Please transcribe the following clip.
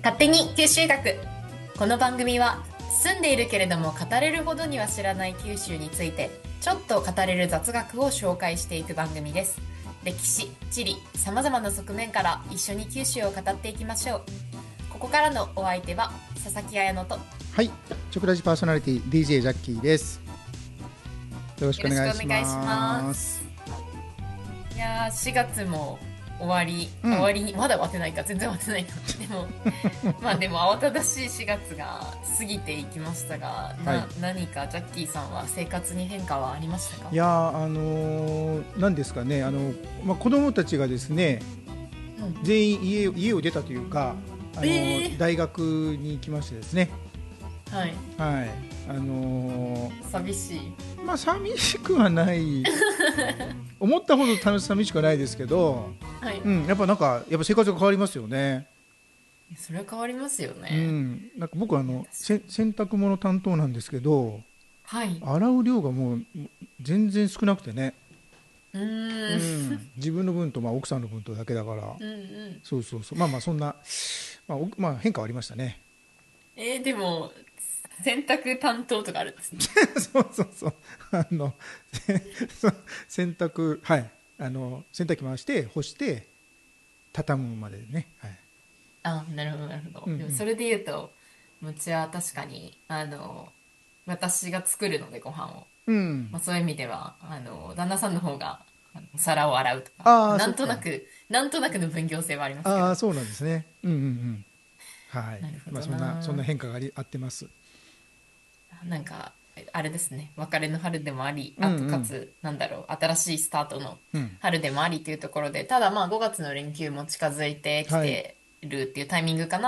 勝手に九州学。この番組は住んでいるけれども語れるほどには知らない九州についてちょっと語れる雑学を紹介していく番組です。歴史、地理、様々な側面から一緒に九州を語っていきましょう。ここからのお相手は佐々木彩乃と、 はい、チョコラジパーソナリティ DJ ジャッキーです。よろしくお願いしよろしくお願いしまます。 す。いやー、4月も終わり、 うん、 終わりにまだ終わってないか、全然終わってないか。でもまあでも慌ただしい4月が過ぎていきましたが、 はい。 何かジャッキーさんは生活に変化はありましたか？ いやー、何ですかね、子供たちがですね、 うん。 全員家を出たというか、 え大学に行きましてですね、 はい。 はい、 寂しい。 寂しくはない、思ったほど寂しくはないですけど、 はい。 うん、やっぱなんか、やっぱ生活が変わりますよね。 それは変わりますようね。 ん、なんか僕はいや、確かに。 洗濯物担当なんですけど、 はい。 洗う量がもう全然少なくてね、 ううーん。 ん、自分の分と奥さんの分とだけだから、 うんうん。 そうそうそう、そんな、変化はありましたね。 でも、洗濯担当とかあるんですね。 そうそうそう、あのそう洗濯、はい、洗濯機回して干して畳むまでね、はい、 あ、なるほど、なるほど。 うんうん、 でもそれで言うと、うちは確かに、私が作るのでご飯を。 うん、 まあそういう意味では、旦那さんの方が、皿を洗うとか、 ああそなんっか、 となく、なんとなくの分業制はありますけど。 ああそうなんですね、うんうんうん、はい、 なるほどそんなな。 変化があってます。 なんか、あれですね。別れの春でもあり、 うんうあとかんつ、なんだろう、新しいスタートのうん、 春でもありというところで、ただまあ5月の連休も近づいてきはい。 てるっていうタイミングかな